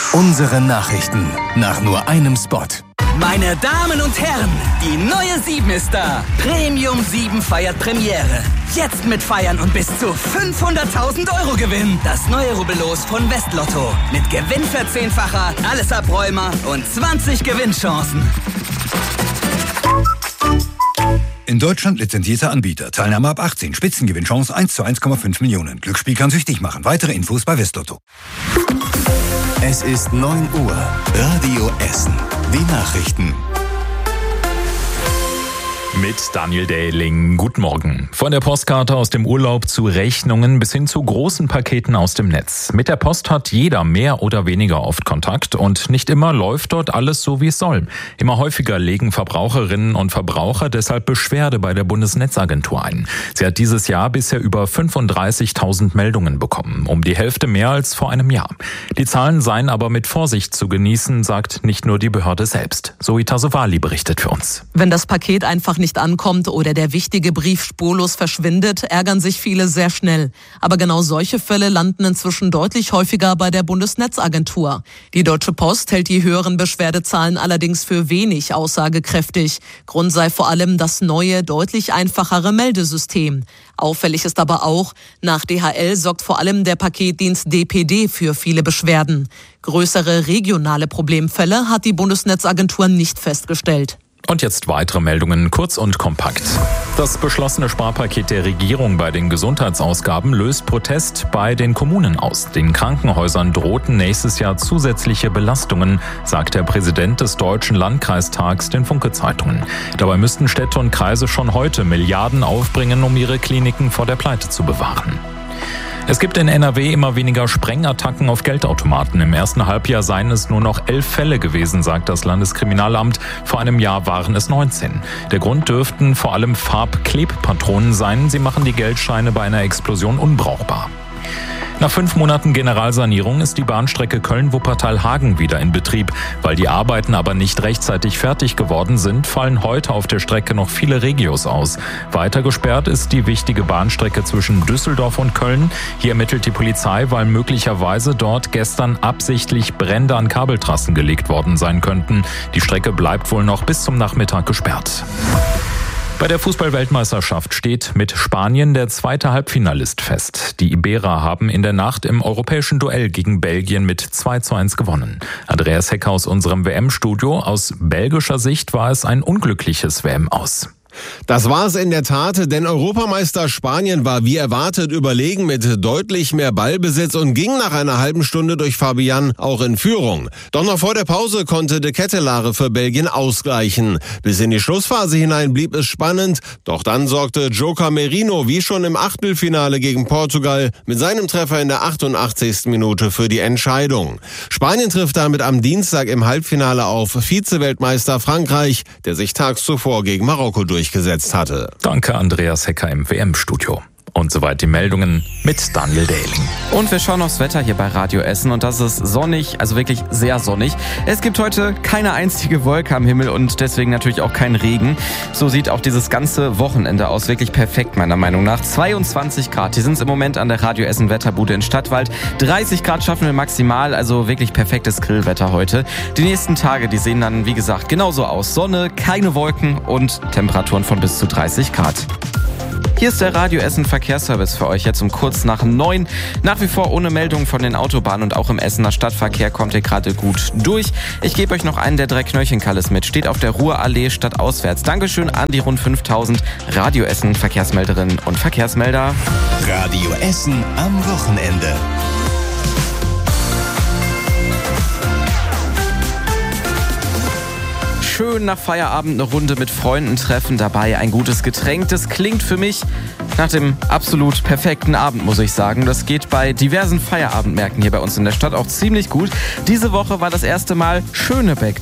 Unsere Nachrichten nach nur einem Spot. Meine Damen und Herren, die neue 7 ist da. Premium 7 feiert Premiere. Jetzt mit Feiern und bis zu 500.000 Euro Gewinn. Das neue Rubbellos von Westlotto. Mit Gewinnverzehnfacher, alles Abräumer und 20 Gewinnchancen. In Deutschland lizenzierter Anbieter. Teilnahme ab 18. Spitzengewinnchance 1 zu 1,5 Millionen. Glücksspiel kann süchtig machen. Weitere Infos bei Westlotto. Es ist 9 Uhr. Radio Essen. Die Nachrichten. Mit Daniel Dähling. Guten Morgen. Von der Postkarte aus dem Urlaub zu Rechnungen bis hin zu großen Paketen aus dem Netz. Mit der Post hat jeder mehr oder weniger oft Kontakt und nicht immer läuft dort alles so, wie es soll. Immer häufiger legen Verbraucherinnen und Verbraucher deshalb Beschwerde bei der Bundesnetzagentur ein. Sie hat dieses Jahr bisher über 35.000 Meldungen bekommen, um die Hälfte mehr als vor einem Jahr. Die Zahlen seien aber mit Vorsicht zu genießen, sagt nicht nur die Behörde selbst. Zoe Tassovali berichtet für uns. Wenn das Paket einfach nicht ankommt oder der wichtige Brief spurlos verschwindet, ärgern sich viele sehr schnell. Aber genau solche Fälle landen inzwischen deutlich häufiger bei der Bundesnetzagentur. Die Deutsche Post hält die höheren Beschwerdezahlen allerdings für wenig aussagekräftig. Grund sei vor allem das neue, deutlich einfachere Meldesystem. Auffällig ist aber auch, nach DHL sorgt vor allem der Paketdienst DPD für viele Beschwerden. Größere regionale Problemfälle hat die Bundesnetzagentur nicht festgestellt. Und jetzt weitere Meldungen, kurz und kompakt. Das beschlossene Sparpaket der Regierung bei den Gesundheitsausgaben löst Protest bei den Kommunen aus. Den Krankenhäusern drohten nächstes Jahr zusätzliche Belastungen, sagt der Präsident des Deutschen Landkreistags den Funke-Zeitungen. Dabei müssten Städte und Kreise schon heute Milliarden aufbringen, um ihre Kliniken vor der Pleite zu bewahren. Es gibt in NRW immer weniger Sprengattacken auf Geldautomaten. Im ersten Halbjahr seien es nur noch 11 Fälle gewesen, sagt das Landeskriminalamt. Vor einem Jahr waren es 19. Der Grund dürften vor allem Farbklebpatronen sein. Sie machen die Geldscheine bei einer Explosion unbrauchbar. Nach 5 Monaten Generalsanierung ist die Bahnstrecke Köln-Wuppertal-Hagen wieder in Betrieb. Weil die Arbeiten aber nicht rechtzeitig fertig geworden sind, fallen heute auf der Strecke noch viele Regios aus. Weiter gesperrt ist die wichtige Bahnstrecke zwischen Düsseldorf und Köln. Hier ermittelt die Polizei, weil möglicherweise dort gestern absichtlich Brände an Kabeltrassen gelegt worden sein könnten. Die Strecke bleibt wohl noch bis zum Nachmittag gesperrt. Bei der Fußball-Weltmeisterschaft steht mit Spanien der zweite Halbfinalist fest. Die Iberer haben in der Nacht im europäischen Duell gegen Belgien mit 2:1 gewonnen. Andreas Hecker aus unserem WM-Studio. Aus belgischer Sicht war es ein unglückliches WM-Aus. Das war es in der Tat, denn Europameister Spanien war wie erwartet überlegen mit deutlich mehr Ballbesitz und ging nach einer halben Stunde durch Fabian auch in Führung. Doch noch vor der Pause konnte De Ketelaere für Belgien ausgleichen. Bis in die Schlussphase hinein blieb es spannend, doch dann sorgte Joker Merino wie schon im Achtelfinale gegen Portugal mit seinem Treffer in der 88. Minute für die Entscheidung. Spanien trifft damit am Dienstag im Halbfinale auf Vize-Weltmeister Frankreich, der sich tags zuvor gegen Marokko durchgesetzt hatte. Danke, Andreas Hecker im WM-Studio. Und soweit die Meldungen mit Daniel Dähling. Und wir schauen aufs Wetter hier bei Radio Essen und das ist sonnig, also wirklich sehr sonnig. Es gibt heute keine einzige Wolke am Himmel und deswegen natürlich auch kein Regen. So sieht auch dieses ganze Wochenende aus, wirklich perfekt meiner Meinung nach. 22 Grad, hier sind es im Moment an der Radio Essen Wetterbude in Stadtwald. 30 Grad schaffen wir maximal, also wirklich perfektes Grillwetter heute. Die nächsten Tage, die sehen dann wie gesagt genauso aus. Sonne, keine Wolken und Temperaturen von bis zu 30 Grad. Hier ist der Radio Essen Verkehrsservice für euch jetzt um kurz nach 9. Nach wie vor ohne Meldungen von den Autobahnen und auch im Essener Stadtverkehr kommt ihr gerade gut durch. Ich gebe euch noch einen der 3 Knöllchenkalles mit. Steht auf der Ruhrallee stadtauswärts. Dankeschön an die rund 5000 Radio Essen Verkehrsmelderinnen und Verkehrsmelder. Radio Essen am Wochenende. Schön nach Feierabend eine Runde mit Freunden treffen, dabei ein gutes Getränk. Das klingt für mich nach dem absolut perfekten Abend, muss ich sagen. Das geht bei diversen Feierabendmärkten hier bei uns in der Stadt auch ziemlich gut. Diese Woche war das erste Mal Schönebeck